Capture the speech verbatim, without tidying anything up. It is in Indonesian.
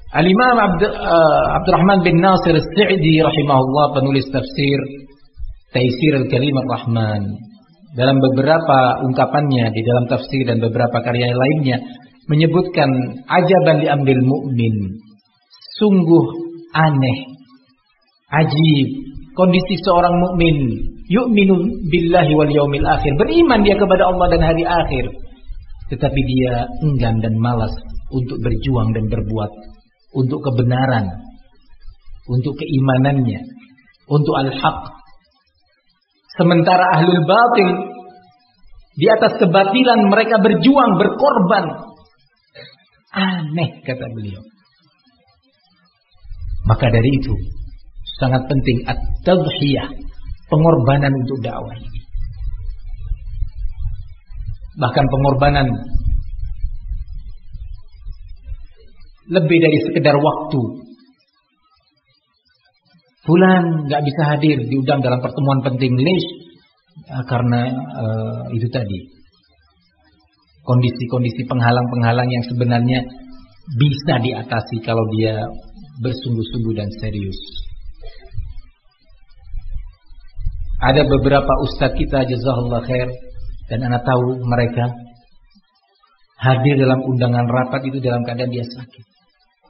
Al-Imam Abd, uh, Abdurrahman bin Nasir As-Sa'di rahimahullah, penulis tafsir Taisir Al-Kalim Ar-Rahman, dalam beberapa ungkapannya di dalam tafsir dan beberapa karya lainnya menyebutkan ajaban li amril mu'min, sungguh aneh, ajib kondisi seorang mukmin, yu'minu billahi wal yaumil akhir, beriman dia kepada Allah dan hari akhir, tetapi dia enggan dan malas untuk berjuang dan berbuat untuk kebenaran, untuk keimanannya, untuk al-haq. Sementara ahlul batil di atas kebatilan mereka berjuang, berkorban. Aneh, kata beliau. Maka dari itu sangat penting at-tadhiyah, pengorbanan untuk dakwah ini. Bahkan pengorbanan lebih dari sekedar waktu. Fulan nggak bisa hadir, diundang dalam pertemuan penting, lesh, karena uh, itu tadi kondisi-kondisi penghalang-penghalang yang sebenarnya bisa diatasi kalau dia bersungguh-sungguh dan serius. Ada beberapa ustadz kita, jazakallah khair, dan anak tahu mereka hadir dalam undangan rapat itu dalam keadaan dia sakit.